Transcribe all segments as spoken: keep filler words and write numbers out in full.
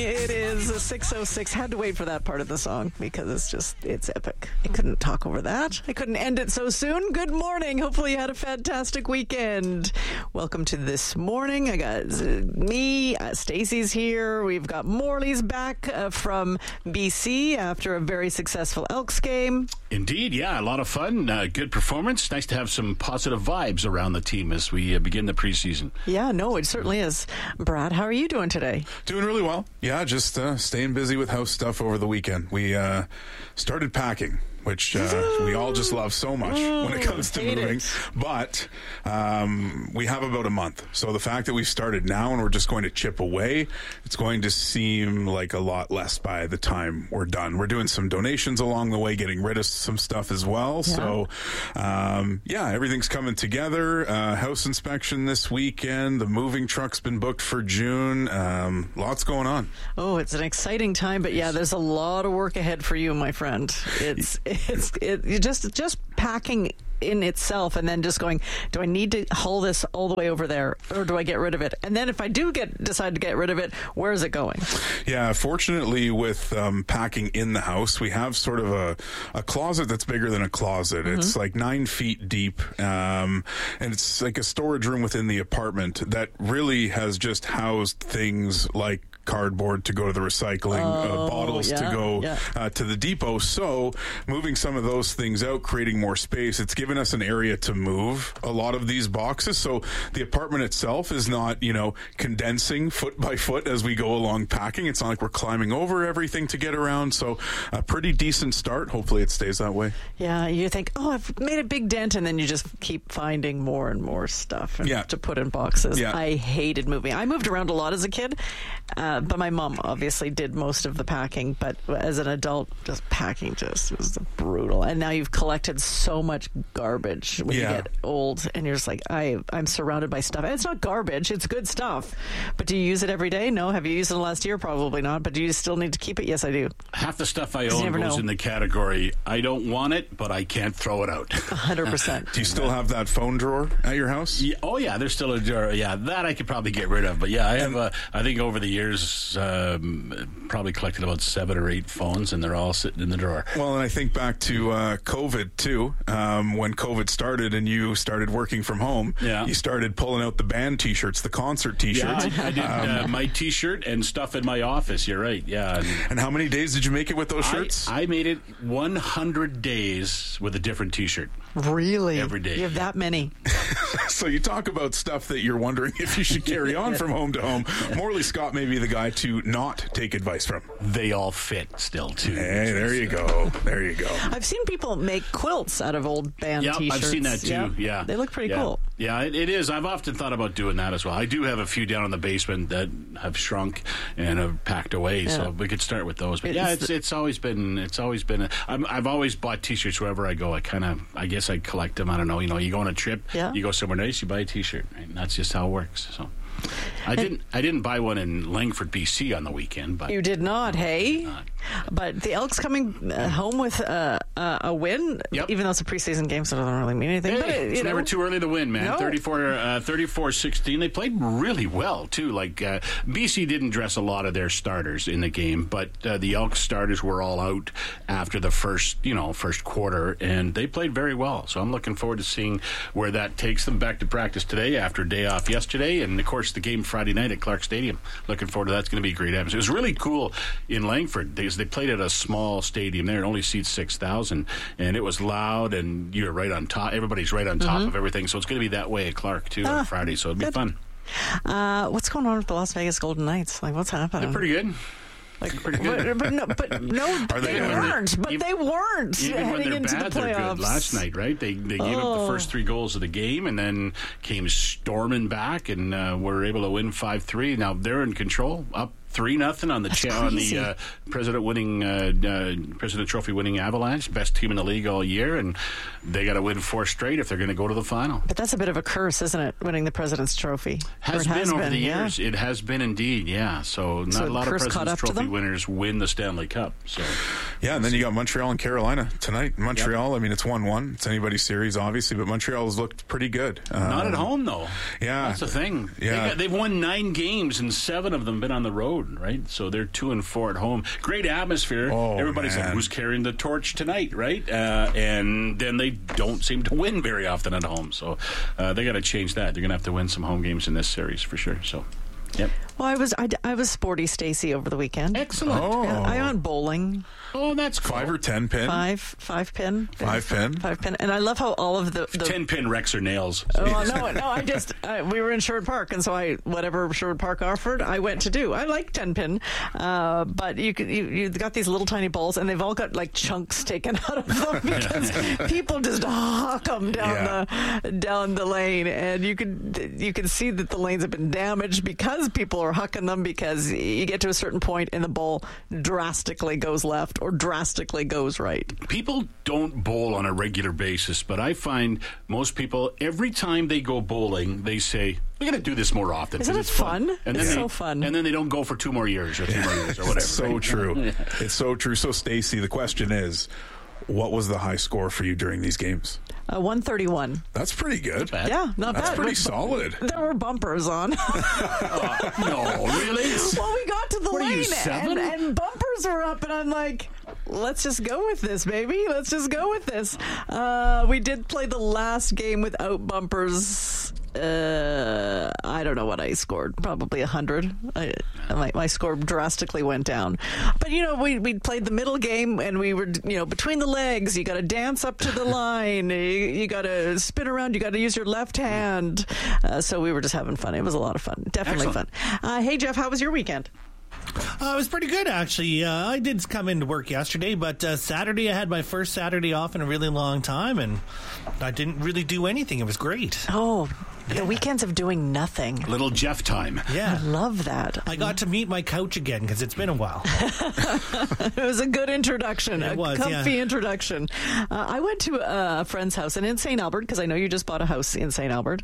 It is a six oh six. Had to wait for that part of the song because it's just, it's epic. I couldn't talk over that. I couldn't end it so soon. Good morning. Hopefully you had a fantastic weekend. Welcome to This Morning. I got uh, me, uh, Stacey's here. We've got Morley's back uh, from B C after a very successful Elks game. Indeed, yeah, a lot of fun. Uh, good performance. Nice to have some positive vibes around the team as we uh, begin the preseason. Yeah, no, it certainly is. Brad, how are you doing today? Doing really well. Yeah, just uh, staying busy with house stuff over the weekend. We uh, started packing, which uh, we all just love so much when it comes to moving. It. But um, we have about a month. So the fact that we've started now and we're just going to chip away, it's going to seem like a lot less by the time we're done. We're doing some donations along the way, getting rid of some stuff as well. Yeah. So, um, yeah, everything's coming together. Uh, house inspection this weekend. The moving truck's been booked for June. Um, lots going on. Oh, it's an exciting time. But, yeah, there's a lot of work ahead for you, my friend. It's... It's it, you just just packing in itself and then just going, do I need to haul this all the way over there or do I get rid of it? And then if I do get decide to get rid of it, where is it going? Yeah, fortunately with um, packing in the house, we have sort of a, a closet that's bigger than a closet. Mm-hmm. It's like nine feet deep um, and it's like a storage room within the apartment that really has just housed things like cardboard to go to the recycling, oh, uh, bottles yeah, to go yeah. uh, to the depot. So moving some of those things out, creating more space, it's given us an area to move a lot of these boxes. So the apartment itself is not, you know, condensing foot by foot as we go along packing. It's not like we're climbing over everything to get around. So a pretty decent start. Hopefully it stays that way. Yeah, you think, oh, I've made a big dent, and then you just keep finding more and more stuff and yeah. to put in boxes. Yeah. I hated moving. I moved around a lot as a kid. Uh, but my mom obviously did most of the packing, but as an adult, just packing just was brutal. And now you've collected so much garbage when yeah. you get old, and you're just like, I, I'm surrounded by stuff. And it's not garbage, it's good stuff. But do you use it every day? No. Have you used it in the last year? Probably not. But do you still need to keep it? Yes, I do. Half the stuff I own goes know. in the category, I don't want it, but I can't throw it out. one hundred percent. Do you still have that phone drawer at your house? Yeah, oh, yeah, there's still a drawer. Yeah, that I could probably get rid of. But yeah, I have, uh, I think over the years, um, probably collected about seven or eight phones, and they're all sitting in the drawer. Well, and I think back to uh, COVID, too. Um, when COVID started and you started working from home, yeah. you started pulling out the band T-shirts, the concert T-shirts. Yeah, I, I did um, uh, my T-shirt and stuff in my office. You're right, yeah. And, and how many days did you make it with those shirts? I, I made it one hundred days with a different T-shirt. Really? Every day. You have that many. So you talk about stuff that you're wondering if you should carry on from home to home. Morley Scott may be the guy to not take advice from. They all fit still, too. Hey, there you go. There you go. I've seen people make quilts out of old band yep, T-shirts. I've seen that, too. Yeah. yeah. They look pretty yeah. cool. Yeah, it, it is. I've often thought about doing that as well. I do have a few down in the basement that have shrunk and have packed away, yeah. so we could start with those. But it's yeah, it's the, it's always been it's always been. A, I'm, I've always bought T-shirts wherever I go. I kind of, I guess I collect them. I don't know. You know, you go on a trip, yeah. you go somewhere nice, you buy a T-shirt, right? And that's just how it works. So. I didn't. I didn't buy one in Langford, B C, on the weekend. But you did not, hey? Not. But the Elks coming uh, home with uh, uh, a win, yep. even though it's a preseason game, so it doesn't really mean anything. Hey, but it, you it's know. never too early to win, man. No. thirty-four sixteen They played really well, too. Like, uh, B C didn't dress a lot of their starters in the game, but uh, the Elks starters were all out after the first, you know, first quarter, and they played very well. So I'm looking forward to seeing where that takes them. Back to practice today after a day off yesterday, and, of course, the game Friday night at Clark Stadium. Looking forward to that. It's going to be a great atmosphere. It was really cool in Langford because they played at a small stadium there. It only seats six thousand, and it was loud, and you're right on top. Everybody's right on top mm-hmm. of everything. So it's going to be that way at Clark, too, ah, on Friday. So it'll be good. fun. Uh, what's going on with the Las Vegas Golden Knights? Like, what's happening? They're pretty good. Like pretty good, but, but no, but no, Are they, they weren't. But even, they weren't. Even when they're into bad, the they're good. Last night, right? They they gave oh. up the first three goals of the game, and then came storming back, and uh, were able to win five three. Now they're in control, up three nothing on the cha- on the uh, president winning uh, uh, President Trophy winning Avalanche, best team in the league all year, and they got to win four straight if they're going to go to the final. But that's a bit of a curse, isn't it? Winning the President's Trophy has, has been over been, the yeah. years. It has been indeed, yeah. So not so a lot of President's Trophy winners win the Stanley Cup. So yeah, and then you got Montreal and Carolina tonight. Montreal, yep. I mean, it's one one. It's anybody's series, obviously, but Montreal's looked pretty good. Not um, at home, though. Yeah, that's the thing. Yeah, they got, they've won nine games, and seven of them been on the road. road, right? So they're two and four at home. Great atmosphere. Oh, Everybody's man. like, who's carrying the torch tonight, right? Uh, and then they don't seem to win very often at home. So uh, they got to change that. They're going to have to win some home games in this series for sure. So, yep. Well, I was I, I was sporty Stacy over the weekend. Excellent. Oh. Yeah, I went bowling. Oh, that's cool. Five or ten pin? Five, five pin. Five pin? Five pin. And I love how all of the... the Ten pin wrecks her nails. Oh, no, no, I just, uh, we were in Sherwood Park, and so I, whatever Sherwood Park offered, I went to do. I like ten pin, uh, but you could, you, you've got these little tiny balls, and they've all got, like, chunks taken out of them because people just huck them down Yeah. the, down the lane, and you could, you can see that the lanes have been damaged because people are hucking them, because you get to a certain point and the ball drastically goes left or drastically goes right. People don't bowl on a regular basis, but I find most people, every time they go bowling, they say, we're going to do this more often. Isn't 'cause it it's fun? And It's then so they, fun. And then they don't go for two more years or three more years or whatever. It's so right? true. It's so true. So, Stacy, the question is, what was the high score for you during these games? Uh, one thirty-one. That's pretty good. bad. Yeah, not That's bad. pretty But- solid. There were bumpers on. Uh, no, really? Well, we got to the What are you, lane seven? and, and bumpers are up, and I'm like, let's just go with this, baby. Let's just go with this. Uh, we did play the last game without bumpers. Uh, I don't know what I scored. Probably a hundred. I, my, my score drastically went down. But you know, we we played the middle game, and we were you know between the legs. You got to dance up to the line. You, you got to spin around. You got to use your left hand. Uh, so we were just having fun. It was a lot of fun. Definitely Excellent. fun. Uh, hey Jeff, how was your weekend? Uh, it was pretty good, actually. Uh, I did come into work yesterday, but uh, Saturday I had my first Saturday off in a really long time, and I didn't really do anything. It was great. Oh, the weekends of doing nothing. Little Jeff time. Yeah. I love that. I got to meet my couch again because it's been a while. It was a good introduction, It a was, comfy yeah. introduction. Uh, I went to a friend's house, and in Saint Albert, because I know you just bought a house in Saint Albert,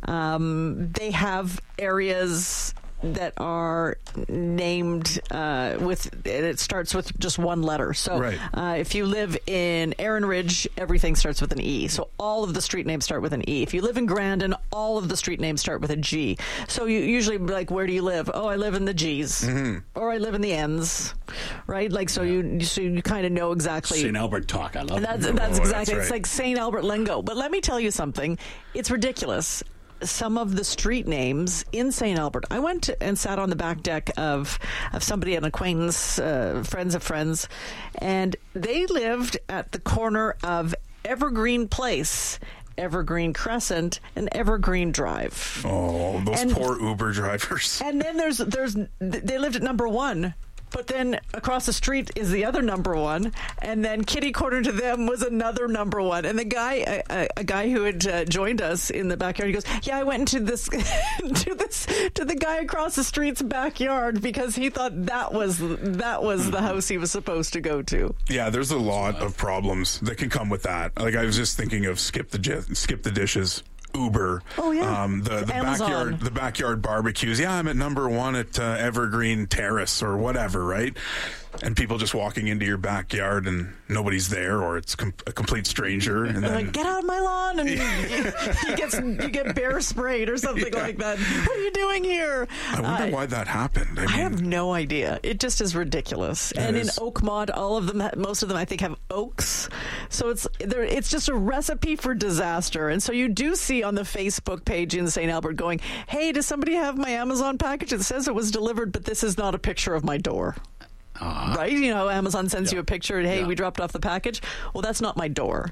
um, they have areas that are named uh, with, and it starts with just one letter. So Right. uh, if you live in Erin Ridge, everything starts with an E. So all of the street names start with an E. If you live in Grandin, all of the street names start with a G. So you usually be like, where do you live? Oh, I live in the G's. Mm-hmm. Or I live in the N's. Right? Like, so you so you kind of know exactly. Saint Albert talk. I love And that's, it. that's Oh, exactly, that's it's right. like Saint Albert lingo. But let me tell you something. It's ridiculous. Some of the street names in Saint Albert. I went to, and sat on the back deck of, of somebody, an acquaintance, uh, friends of friends, and they lived at the corner of Evergreen Place, Evergreen Crescent, and Evergreen Drive. Oh, those And- poor Uber drivers. And then there's there's they lived at number one. But then across the street is the other number one, and then kitty corner to them was another number one. And the guy, a, a, a guy who had uh, joined us in the backyard, he goes, "Yeah, I went into this, to this, to the guy across the street's backyard because he thought that was that was the house he was supposed to go to." Yeah, there's a lot of problems that can come with that. Like, I was just thinking of skip the j- skip the dishes. Uber. Oh, yeah. Um, the the Amazon. backyard the backyard barbecues. Yeah, I'm at number one at uh, Evergreen Terrace or whatever, right? And people just walking into your backyard and nobody's there, or it's com- a complete stranger. And They're then like, "Get out of my lawn!" And you, you get you get bear sprayed or something Yeah. like that. What are you doing here? I wonder Uh, why that happened. I I mean, have no idea. It just is ridiculous. And in is. Oakmont, all of them, ha- most of them, I think, have oaks. So it's there. It's just a recipe for disaster. And so you do see on the Facebook page in Saint Albert going, "Hey, does somebody have my Amazon package? It says it was delivered, but this is not a picture of my door." Uh, Right? You know, Amazon sends Yeah. you a picture and, "Hey, Yeah. we dropped off the package." Well, that's not my door.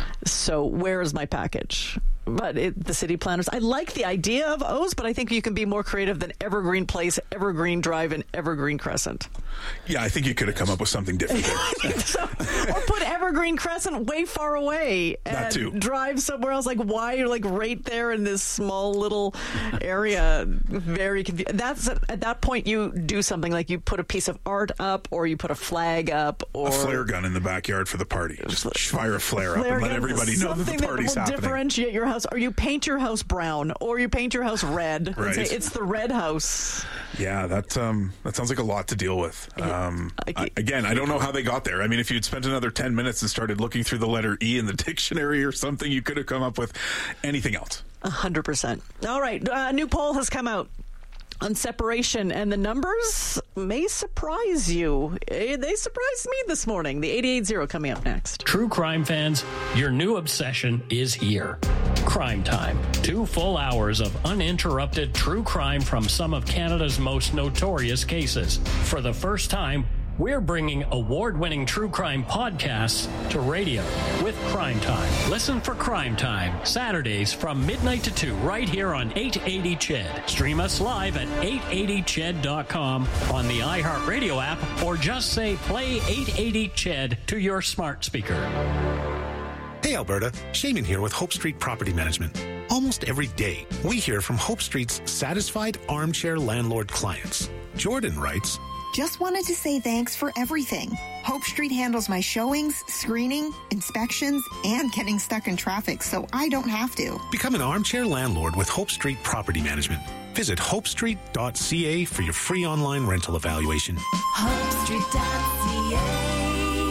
So where is my package? But it, the city planners, I like the idea of O's, but I think you can be more creative than Evergreen Place, Evergreen Drive, and Evergreen Crescent. yeah, I think you could have come up with something different there. So, or put Evergreen Crescent way far away and That too. drive somewhere else. Like, why you're like right there in this small little area? Very confusing. That's at that point you do something like you put a piece of art up, or you put a flag up, or A flare gun in the backyard for the party. Just fire a flare, up flare and let gun, everybody know that something the party's that will happening. differentiate your house, or you paint your house brown, or you paint your house red. and Right. say, it's the red house. Yeah, that um, that sounds like a lot to deal with. Um, I- I, again, I don't know how they got there. I mean, if you'd spent another ten minutes and started looking through the letter E in the dictionary or something, you could have come up with anything else. A hundred percent. All right, a new poll has come out. on separation, and the numbers may surprise you. They surprised me this morning. The eighty-eight zero coming up next. True crime fans, your new obsession is here. Crime Time. Two full hours of uninterrupted true crime from some of Canada's most notorious cases. For the first time, we're bringing award-winning true crime podcasts to radio with Crime Time. Listen for Crime Time, Saturdays from midnight to two, right here on eight eighty C H E D. Stream us live at eight eighty C H E D dot com on the iHeartRadio app, or just say play eight eighty C H E D to your smart speaker. Hey Alberta, Shaman here with Hope Street Property Management. Almost every day, we hear from Hope Street's satisfied armchair landlord clients. Jordan writes, just wanted to say thanks for everything. Hope Street handles my showings, screening, inspections, and getting stuck in traffic so I don't have to. Become an armchair landlord with Hope Street Property Management. Visit hope street dot c a for your free online rental evaluation. hope street dot c a.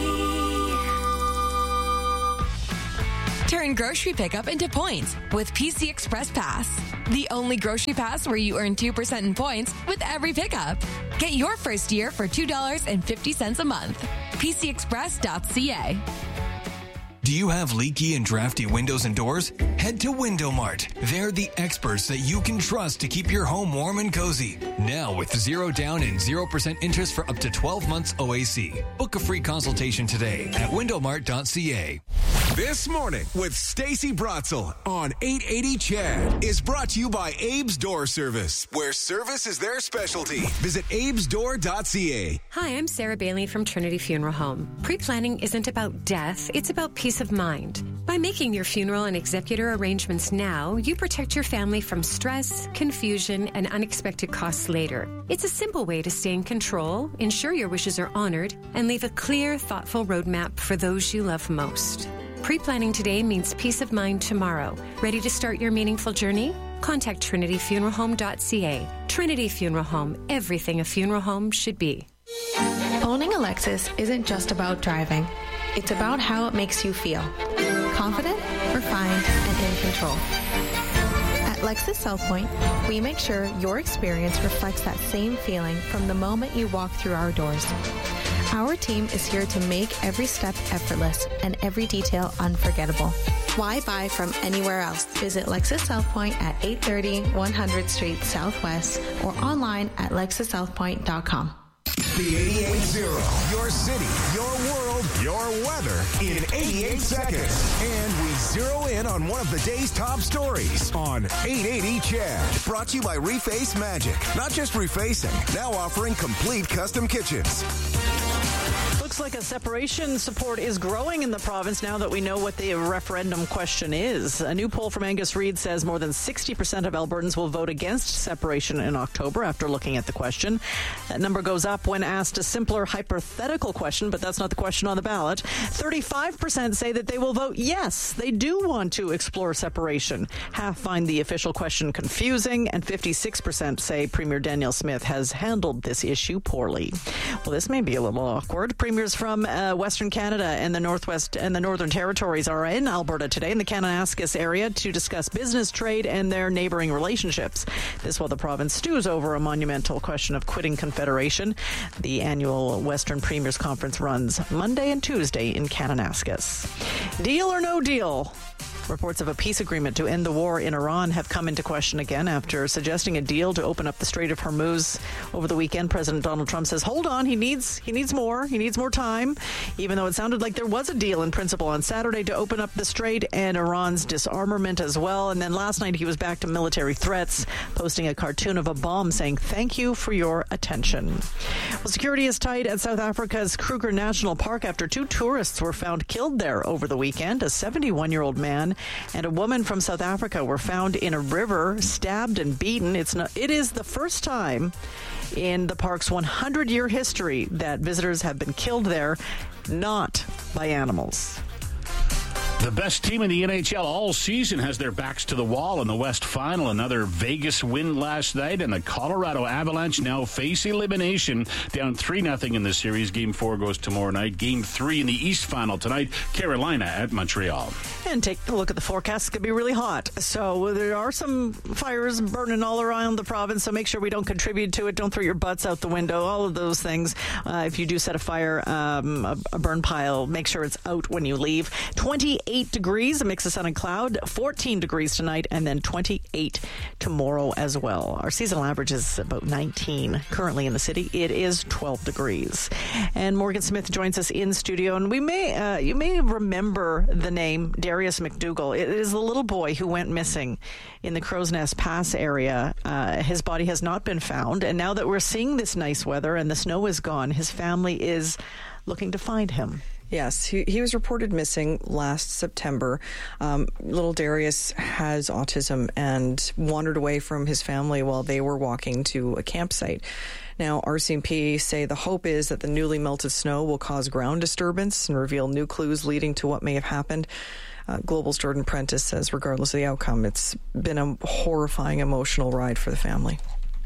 Turn grocery pickup into points with P C Express Pass. The only grocery pass where you earn two percent in points with every pickup. Get your first year for two dollars and fifty cents a month. P C express dot c a. Do you have leaky and drafty windows and doors? Head to Window Mart. They're the experts that you can trust to keep your home warm and cozy. Now with zero down and zero percent interest for up to twelve months O A C. Book a free consultation today at window mart dot c a. This Morning with Stacey Bratzel on eight eighty C H E D is brought to you by Abe's Door Service, where service is their specialty. Visit abes door dot c a. Hi, I'm Sarah Bailey from Trinity Funeral Home. Pre-planning isn't about death, it's about peace of mind. By making your funeral and executor arrangements now, you protect your family from stress, confusion, and unexpected costs later. It's a simple way to stay in control, ensure your wishes are honored, and leave a clear, thoughtful roadmap for those you love most. Pre-planning today means peace of mind tomorrow. Ready to start your meaningful journey? Contact trinity funeral home dot c a. Trinity Funeral Home, everything a funeral home should be. Owning a Lexus isn't just about driving. It's about how it makes you feel. Confident, refined, and in control. At Lexus South Point, we make sure your experience reflects that same feeling from the moment you walk through our doors. Our team is here to make every step effortless and every detail unforgettable. Why buy from anywhere else? Visit Lexus South Point at eight thirty one hundredth Street Southwest or online at lexus south point dot com. The eighty-eight zero. Your city, your world, your weather in eighty-eight seconds. And we zero in on one of the day's top stories on eight eighty C H E D. Brought to you by Reface Magic. Not just refacing, now offering complete custom kitchens. Looks like a separation support is growing in the province now that we know what the referendum question is. A new poll from Angus Reid says more than sixty percent of Albertans will vote against separation in October after looking at the question. That number goes up when asked a simpler hypothetical question, but that's not the question on the ballot. thirty-five percent say that they will vote yes, they do want to explore separation. Half find the official question confusing, and fifty-six percent say Premier Danielle Smith has handled this issue poorly. Well, this may be a little awkward. Premiers from uh, Western Canada and the Northwest and the Northern Territories are in Alberta today in the Kananaskis area to discuss business, trade, and their neighboring relationships. This while the province stews over a monumental question of quitting Confederation. The annual Western Premiers Conference runs Monday and Tuesday in Kananaskis. Deal or no deal? Reports of a peace agreement to end the war in Iran have come into question again after suggesting a deal to open up the Strait of Hormuz over the weekend. President Donald Trump says, hold on, he needs he needs more. He needs more time, even though it sounded like there was a deal in principle on Saturday to open up the strait and Iran's disarmament as well. And then last night he was back to military threats, posting a cartoon of a bomb saying, thank you for your attention. Well, security is tight at South Africa's Kruger National Park after two tourists were found killed there over the weekend. A seventy-one-year-old man and a woman from South Africa were found in a river, stabbed and beaten. It's not, it is the first time in the park's one hundred year history that visitors have been killed there, not by animals. The best team in the N H L all season has their backs to the wall in the West Final. Another Vegas win last night, and the Colorado Avalanche now face elimination, down three nothing in the series. Game four goes tomorrow night. Game three in the East Final tonight, Carolina at Montreal. And take a look at the forecast. It's going to be really hot. So there are some fires burning all around the province, so make sure we don't contribute to it. Don't throw your butts out the window, all of those things. Uh, if you do set a fire, um, a, a burn pile, make sure it's out when you leave. twenty-eight degrees, a mix of sun and cloud. fourteen degrees tonight, and then twenty-eight tomorrow as well. Our seasonal average is about nineteen. Currently in the city, it is twelve degrees. And Morgan Smith joins us in studio, and we may, uh, you may remember the name Darius McDougall. It is the little boy who went missing in the Crow's Nest Pass area. Uh, his body has not been found, and now that we're seeing this nice weather and the snow is gone, his family is looking to find him. Yes, he, he was reported missing last September. Um, little Darius has autism and wandered away from his family while they were walking to a campsite. Now, R C M P say the hope is that the newly melted snow will cause ground disturbance and reveal new clues leading to what may have happened. Uh, Global's Jordan Prentice says regardless of the outcome, it's been a horrifying, emotional ride for the family.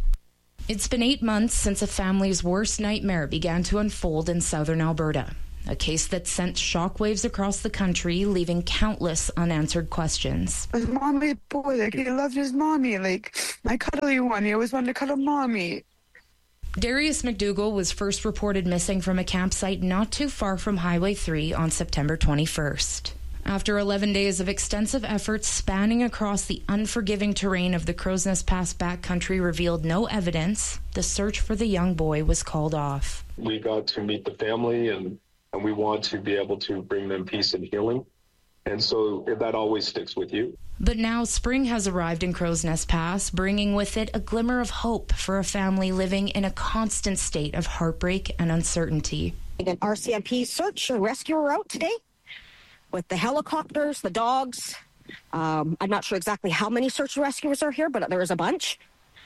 It's been eight months since a family's worst nightmare began to unfold in southern Alberta. A case that sent shockwaves across the country, leaving countless unanswered questions. His mommy boy, like he loved his mommy, like my cuddly one. He always wanted to cuddle mommy. Darius McDougall was first reported missing from a campsite not too far from Highway three on September twenty-first. After eleven days of extensive efforts spanning across the unforgiving terrain of the Crow's Nest Pass backcountry revealed no evidence, the search for the young boy was called off. We got to meet the family, and, and we want to be able to bring them peace and healing. And so that always sticks with you. But now spring has arrived in Crow's Nest Pass, bringing with it a glimmer of hope for a family living in a constant state of heartbreak and uncertainty. An R C M P search and rescue are out today with the helicopters, the dogs. Um, I'm not sure exactly how many search and rescuers are here, but there is a bunch.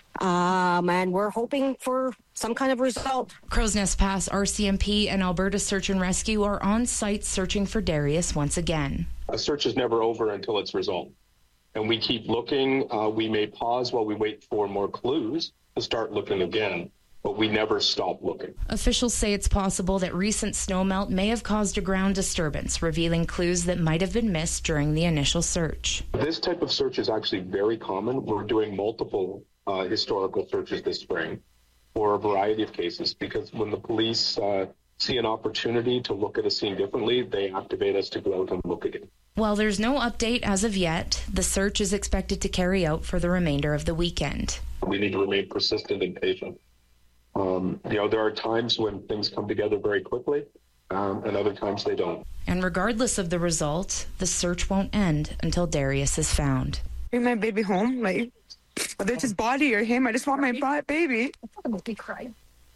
Um, and we're hoping for some kind of result. Crow's Nest Pass, R C M P, and Alberta Search and Rescue are on site searching for Darius once again. A search is never over until it's resolved. And we keep looking. Uh, we may pause while we wait for more clues to start looking again, but we never stop looking. Officials say it's possible that recent snowmelt may have caused a ground disturbance, revealing clues that might have been missed during the initial search. This type of search is actually very common. We're doing multiple uh, historical searches this spring for a variety of cases, because when the police uh, see an opportunity to look at a scene differently, they activate us to go out and look again. While there's no update as of yet, the search is expected to carry out for the remainder of the weekend. We need to remain persistent and patient. Um, you know, there are times when things come together very quickly, um, and other times they don't. And regardless of the result, the search won't end until Darius is found. Bring my baby home, like whether it's his body or him. I just want my baby. He cried.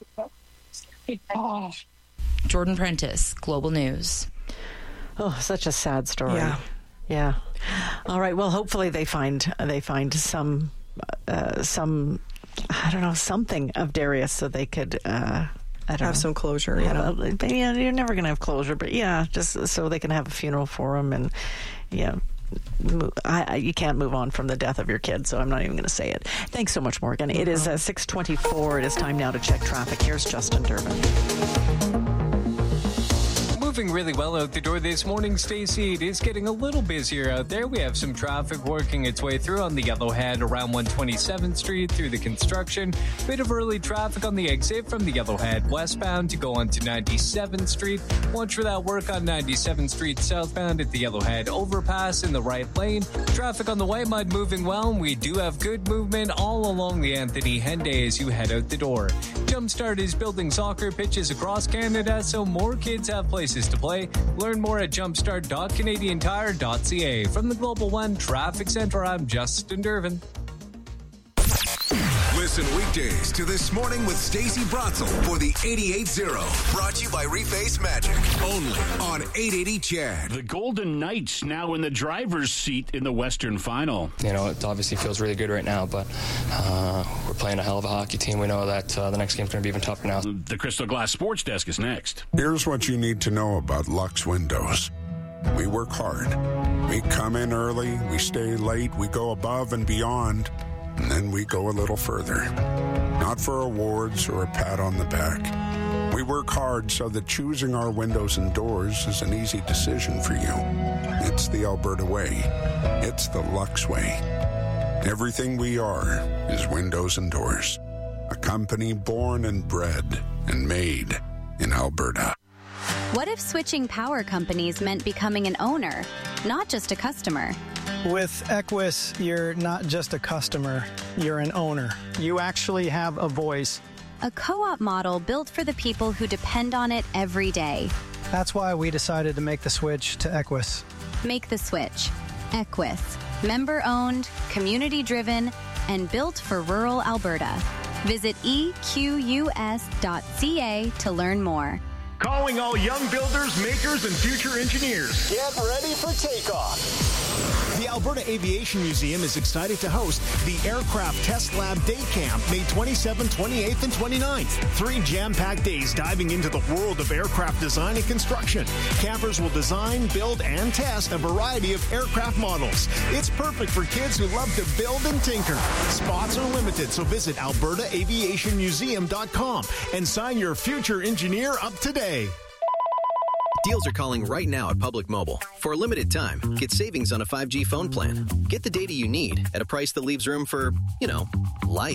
Oh. Jordan Prentice, Global News. Oh, such a sad story. Yeah. Yeah. All right. Well, hopefully they find they find some uh, some I don't know something of Darius so they could uh, I don't have know. some closure. Yeah. Yeah. But yeah, you're never going to have closure, but yeah, just so they can have a funeral for him, and yeah. I, I, you can't move on from the death of your kid, so I'm not even going to say it. Thanks so much, Morgan. It is uh, six twenty-four. It is time now to check traffic. Here's Justin Durbin. Moving really well out the door this morning, Stacey. It is getting a little busier out there. We have some traffic working its way through on the Yellowhead around one twenty-seventh Street through the construction. Bit of early traffic on the exit from the Yellowhead westbound to go on to ninety-seventh Street. Watch for that work on ninety-seventh Street southbound at the Yellowhead overpass in the right lane. Traffic on the Whitemud moving well, and we do have good movement all along the Anthony Henday as you head out the door. Jumpstart is building soccer pitches across Canada so more kids have places to play. Learn more at jumpstart dot canadian tire dot c a. From the Global One Traffic Center, I'm Justin Durbin. Listen weekdays to This Morning with Stacey Bratzel for the eighty-eight zero. Brought to you by Reface Magic. Only on eight eighty C H E D. The Golden Knights now in the driver's seat in the Western Final. You know, it obviously feels really good right now, but uh, we're playing a hell of a hockey team. We know that uh, the next game's going to be even tougher now. The Crystal Glass Sports Desk is next. Here's what you need to know about Lux Windows. We work hard. We come in early, we stay late, we go above and beyond, and then we go a little further. Not for awards or a pat on the back. We work hard so that choosing our windows and doors is an easy decision for you. It's the Alberta way. It's the Lux way. Everything we are is windows and doors. A company born and bred and made in Alberta. What if switching power companies meant becoming an owner, not just a customer? With Equus, you're not just a customer, you're an owner. You actually have a voice. A co-op model built for the people who depend on it every day. That's why we decided to make the switch to Equus. Make the switch. Equus. Member-owned, community-driven, and built for rural Alberta. Visit E Q U S dot C A to learn more. Calling all young builders, makers, and future engineers. Get ready for takeoff. The Alberta Aviation Museum is excited to host the Aircraft Test Lab Day Camp, May twenty-seventh, twenty-eighth, and twenty-ninth. Three jam-packed days diving into the world of aircraft design and construction. Campers will design, build, and test a variety of aircraft models. It's perfect for kids who love to build and tinker. Spots are limited, so visit alberta aviation museum dot com and sign your future engineer up today. Deals are calling right now at Public Mobile. For a limited time, get savings on a five G phone plan. Get the data you need at a price that leaves room for, you know, life.